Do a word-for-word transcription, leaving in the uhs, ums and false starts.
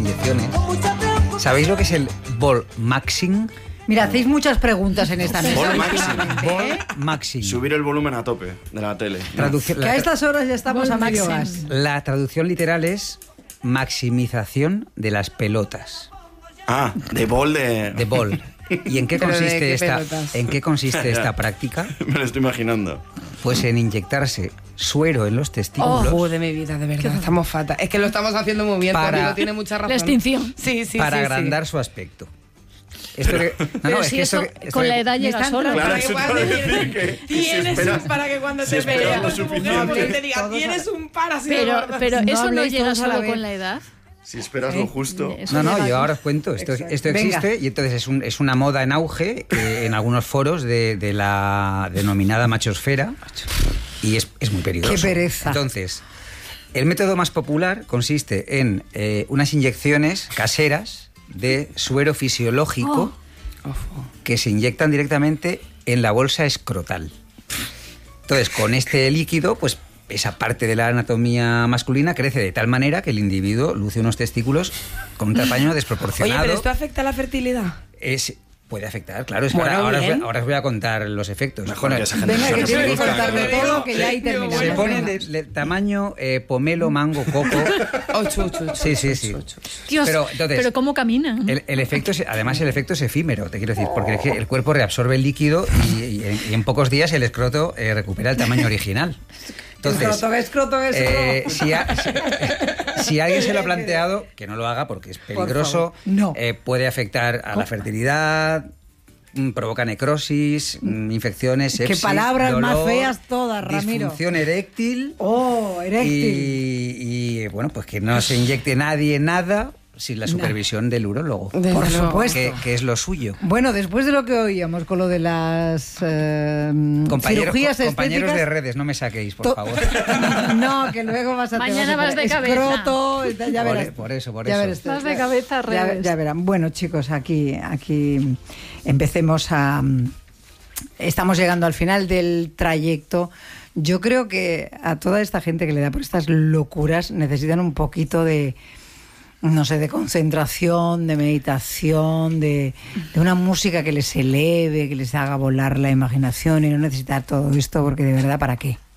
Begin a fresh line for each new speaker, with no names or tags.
inyecciones. ¿Sabéis lo que es el ball maxing?
Mira, hacéis muchas preguntas en esta mesa.
Ball maxing.
Ball maxing.
Subir el volumen a tope de la tele.
Traducción-
Que a estas horas ya estamos
Ball
a medio
maxing.
gas.
La traducción literal es maximización de las pelotas.
Ah, de bol de...
De ball. ¿Y en qué
¿Pero de
consiste
qué
esta
pelotas?
en qué consiste esta práctica?
Me lo estoy imaginando.
Pues en inyectarse suero en los testículos
Ojo de mi vida, de verdad. Estamos fatal. Es que lo estamos haciendo muy bien,
Para-
Tony, tiene mucha razón.
La extinción.
Sí, sí,
para
sí,
agrandar
sí.
su aspecto. Esto que- no, no,
Pero
es
si
que
eso,
esto que- esto
con
que-
la edad
Me
llega
están
solo.
Claro,
Para
eso
que
te
cuando
voy a
tienes-
decir que, que si
Tienes
esperas-
un para que cuando
si
te
esperas
veas
lo
tu
suficiente.
mujer te diga,
Todos
tienes
a-
un par así de
Pero,
gordo.
pero
No
eso no
habléis
llega
todos a la
solo
vez.
con la edad.
Si esperas lo justo.
Eso
No, no,
llega
yo
con-
ahora os cuento. Esto, esto
Venga.
existe y entonces es, un- es una moda en auge que en algunos foros de, de la denominada machosfera y es, es muy peligroso.
Qué pereza.
Entonces, el método más popular consiste en eh, unas inyecciones caseras de suero fisiológico que se inyectan directamente en la bolsa escrotal. Entonces, con este líquido, pues esa parte de la anatomía masculina crece de tal manera que el individuo luce unos testículos con un tamaño
Oye,
desproporcionado.
pero esto afecta a la fertilidad.
Es, puede afectar, claro. Es que
Bueno,
ahora, ahora os voy,
bien.
ahora os voy a contar los efectos.
Mejor
Bueno,
que esa gente
Venga,
se
que
nos
tiene que
gusta,
contarme
que-
todo, que ya ahí terminamos.
se pone
Venga.
de, de tamaño eh, pomelo, mango, coco.
Ocho, ocho, ocho.
Sí, sí, sí.
Dios,
Pero, entonces,
pero ¿cómo caminan?
El, el efecto es, además, el efecto es efímero, te quiero decir, porque es que el cuerpo reabsorbe el líquido y, y en, y en pocos días el escroto eh, recupera el tamaño original. Entonces,
Escroto, escroto, escroto.
eh, si, a- si- si alguien se lo ha planteado, que no lo haga porque es peligroso,
favor. No.
eh, puede afectar a la fertilidad, mm, provoca necrosis, mm, infecciones,
Qué
sepsis,
palabras más
dolor,
feas todas, Ramiro.
disfunción eréctil.
Oh, eréctil.
Y, y, bueno, pues que no se inyecte nadie nada sin la supervisión del urólogo.
Desde
Por
luego.
supuesto.
Que, que es lo suyo.
Bueno, después de lo que oíamos con lo de las eh,
Compañero-
cirugías
co- compañeros
estéticas...
de redes, no me saquéis, por
to-
favor.
No, que luego vas a... te
Mañana
vas, a
vas de
hacer
cabeza.
escroto, ya
Por
verás.
e- por eso, por
Ya
eso.
verás tú.
Vas de cabeza a
Ya-
redes.
Ya, verán. Bueno, chicos, aquí, aquí empecemos a... Estamos llegando al final del trayecto. Yo creo que a toda esta gente que le da por estas locuras necesitan un poquito de, no sé, de concentración, de meditación, de, de una música que les eleve, que les haga volar la imaginación y no necesitar todo esto porque de verdad, ¿para qué?